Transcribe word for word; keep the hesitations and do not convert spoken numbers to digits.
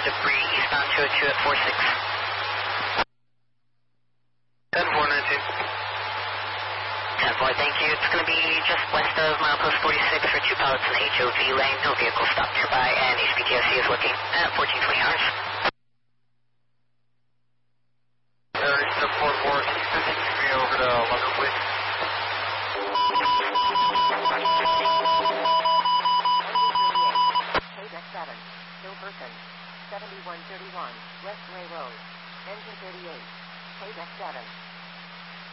debris eastbound two oh two at four six. ten four nineteen. ten four, thank you. It's going to be just west of milepost forty-six for two pilots in the H O V lane. No vehicle stopped nearby, and H P T O C is looking at fourteen twenty hours. Air seven four four, can you send me over to London, please?